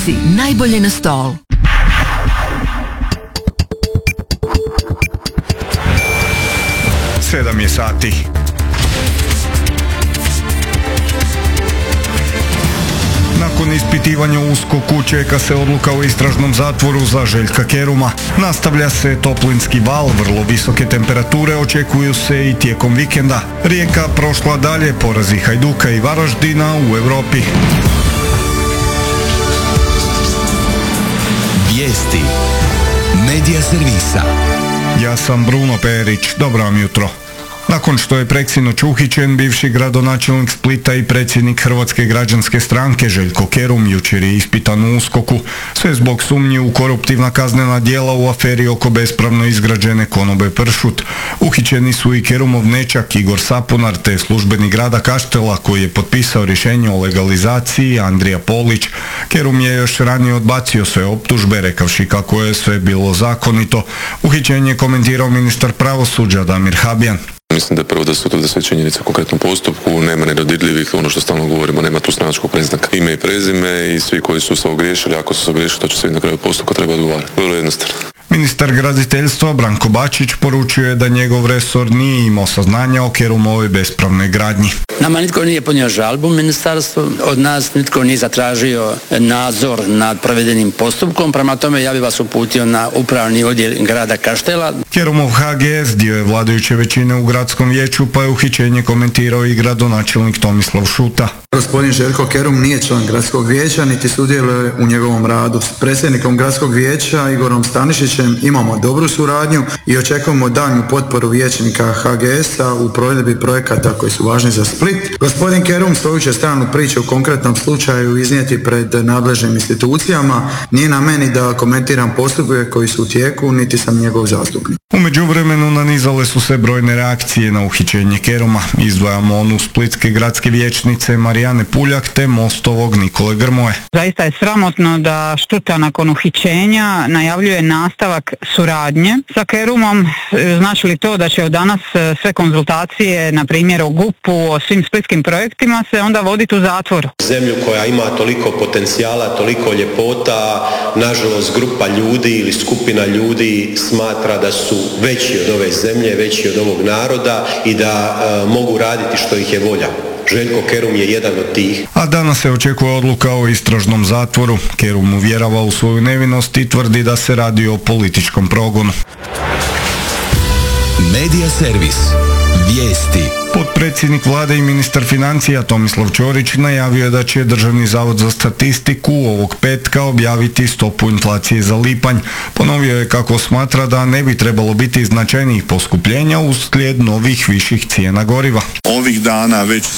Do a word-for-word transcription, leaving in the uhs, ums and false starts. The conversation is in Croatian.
Donesi najbolje na stol. Sedam je sati. Nakon ispitivanja u uskoku čeka se odluka o istražnom zatvoru za Željka Keruma. Nastavlja se toplinski val, vrlo visoke temperature očekuju se i tijekom vikenda. Rijeka prošla dalje, porazi Hajduka i Varaždina u Europi. Vijesti Medija servisa. Ja sam Bruno Perić, dobro vam jutro. Nakon što je preksinoć uhićen, bivši gradonačelnik Splita i predsjednik Hrvatske građanske stranke Željko Kerum jučer je ispitan u uskoku, sve zbog sumnji u koruptivna kaznena djela u aferi oko bespravno izgrađene konobe Pršut. Uhićeni su i Kerumov nećak Igor Sapunar te službenik grada Kaštela koji je potpisao rješenje o legalizaciji Andrija Polić. Kerum je još ranije odbacio sve optužbe rekavši kako je sve bilo zakonito. Uhićenje komentirao ministar pravosuđa Damir Habijan. Mislim da je prvo da su to sve činjenice u konkretnom postupku, nema nedodirljivih, ono što stalno govorimo, nema tu stranačkog predznaka. Ime i prezime i svi koji su se ogriješili, ako su se ogriješili, to će se na kraju postupka treba odgovarati. Vrlo jednostavno. Ministar graditeljstva Branko Bačić poručio je da njegov resor nije imao saznanja o Kerumovoj bespravnoj gradnji. Nama nitko nije podnio žalbu ministarstvu, od nas nitko nije zatražio nadzor nad provedenim postupkom, prema tome ja bih vas uputio na upravni odjel grada Kaštela. Kerumov H G S dio je vladajuće većine u gradskom vijeću, pa je uhićenje komentirao i gradonačelnik Tomislav Šuta. Gospodin Željko Kerum nije član gradskog vijeća, niti sudjeluje u njegovom radu. S predsjednikom gradskog vijeća Igorom Stanišićem imamo dobru suradnju i očekujemo daljnju potporu vijećnika H G S-a u provedbi projekata koji su važni za Split. Gospodin Kerum svoju će stranu priče u konkretnom slučaju iznijeti pred nadležnim institucijama. Nije na meni da komentiram postupke koji su u tijeku, niti sam njegov zastupnik. U međuvremenu nanizale su se brojne reakcije na uhićenje Keruma. Izdvajamo onu splitske gradske vijećnice Marijane Puljak te Mostovog Nikole Grmoje. Zaista je sramotno da Štuta nakon uhićenja najavljuje nastavak suradnje sa Kerumom. Znači li to da će od danas sve konzultacije, na primjer o G U P-u, o svim splitskim projektima, se onda voditi u zatvoru? Zemlju koja ima toliko potencijala, toliko ljepota, nažalost grupa ljudi ili skupina ljudi smatra da su veći od ove zemlje, veći od ovog naroda i da e, mogu raditi što ih je volja. Željko Kerum je jedan od tih. A danas se očekuje odluka o istražnom zatvoru. Kerum uvjerava u svoju nevinost i tvrdi da se radi o političkom progonu. Medija servis. Vijesti. Potpredsjednik vlade i ministar financija Tomislav Ćorić najavio je da će Državni zavod za statistiku ovog petka objaviti stopu inflacije za lipanj. Ponovio je kako smatra da ne bi trebalo biti značajnijih poskupljenja uslijed novih viših cijena goriva. Ovih dana već